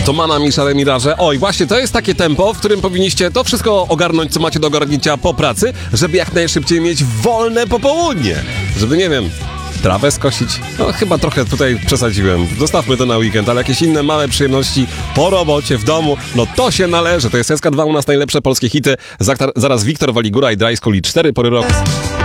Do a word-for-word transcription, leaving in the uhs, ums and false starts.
To Mana Misza Remirarze. Oj, właśnie to jest takie tempo, w którym powinniście to wszystko ogarnąć, co macie do ogarnięcia po pracy, żeby jak najszybciej mieć wolne popołudnie. Żeby, nie wiem, trawę skosić. No chyba trochę tutaj przesadziłem. Zostawmy to na weekend, ale jakieś inne małe przyjemności po robocie, w domu, no to się należy. To jest S K dwa, u nas najlepsze polskie hity. Zaraz Wiktor Waligura i Dry School i cztery pory roku.